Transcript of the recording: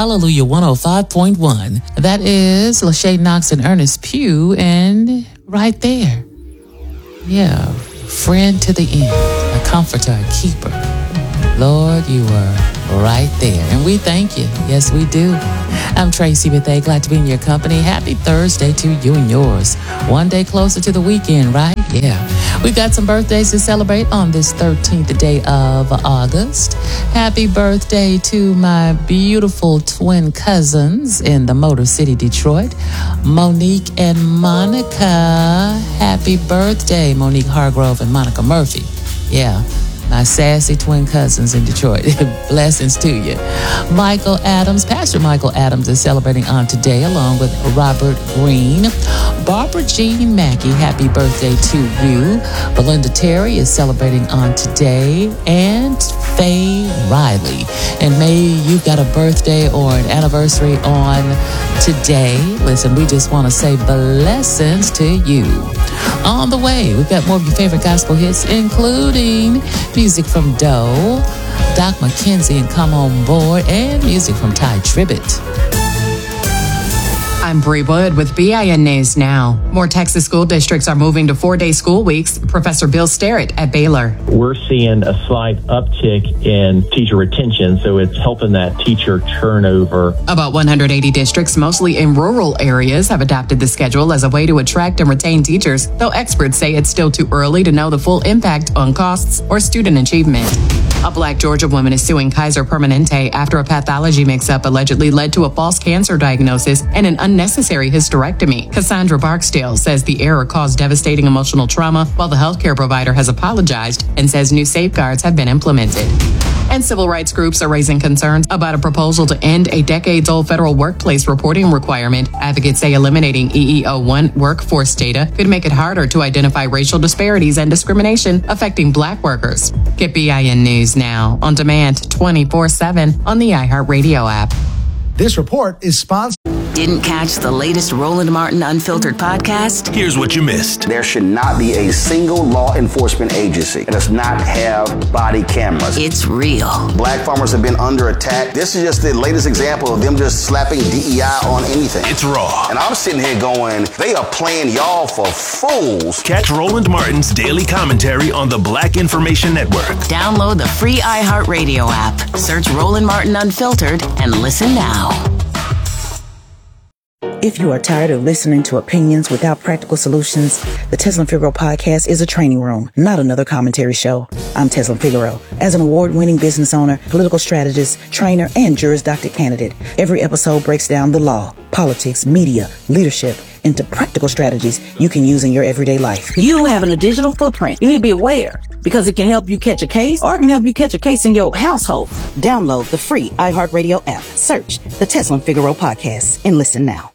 Hallelujah 105.1. That is Lachey Knox and Ernest Pugh, and right there. Yeah, friend to the end, a comforter, a keeper. Lord, you are right there, and we thank you. Yes, we do. I'm Tracy Bethea, glad to be in your company. Happy Thursday to you and yours. One day closer to the weekend, right? Yeah. We've got some birthdays to celebrate on this 13th day of August. Happy birthday to my beautiful twin cousins in the Motor City, Detroit, Monique and Monica. Happy birthday, Monique Hargrove and Monica Murphy. Yeah. My sassy twin cousins in Detroit. Blessings to you. Michael Adams, Pastor Michael Adams is celebrating on today along with Robert Green. Barbara Jean Mackey, happy birthday to you. Belinda Terry is celebrating on today. And Faye Riley. And May, you've got a birthday or an anniversary on today. Listen, we just want to say blessings to you. On the way, we've got more of your favorite gospel hits, including music from Doe, Doc McKenzie and Come On Board, and music from Ty Tribbett. I'm Bree Wood with BIN News Now. More Texas school districts are moving to 4-day school weeks. Professor Bill Sterrett at Baylor. We're seeing a slight uptick in teacher retention, so it's helping that teacher turnover. About 180 districts, mostly in rural areas, have adopted the schedule as a way to attract and retain teachers, though experts say it's still too early to know the full impact on costs or student achievement. A Black Georgia woman is suing Kaiser Permanente after a pathology mix-up allegedly led to a false cancer diagnosis and an unnecessary hysterectomy. Cassandra Barksdale says the error caused devastating emotional trauma, while the healthcare provider has apologized and says new safeguards have been implemented. And civil rights groups are raising concerns about a proposal to end a decades-old federal workplace reporting requirement. Advocates say eliminating EEO-1 workforce data could make it harder to identify racial disparities and discrimination affecting Black workers. Get BIN News Now on demand 24/7 on the iHeartRadio app. This report is sponsored. Didn't catch the latest Roland Martin Unfiltered podcast? Here's what you missed. There should not be a single law enforcement agency that does not have body cameras. It's real. Black farmers have been under attack. This is just the latest example of them just slapping DEI on anything. It's raw. And I'm sitting here going, they are playing y'all for fools. Catch Roland Martin's daily commentary on the Black Information Network. Download the free iHeartRadio app. Search Roland Martin Unfiltered and listen now. If you are tired of listening to opinions without practical solutions, the Teslin Figaro podcast is a training room, not another commentary show. I'm Teslin Figaro. As an award-winning business owner, political strategist, trainer, and Juris Doctor candidate, every episode breaks down the law, politics, media, leadership, into practical strategies you can use in your everyday life. You having a digital footprint, you need to be aware because it can help you catch a case or it can help you catch a case in your household. Download the free iHeartRadio app. Search the Teslin Figaro podcast and listen now.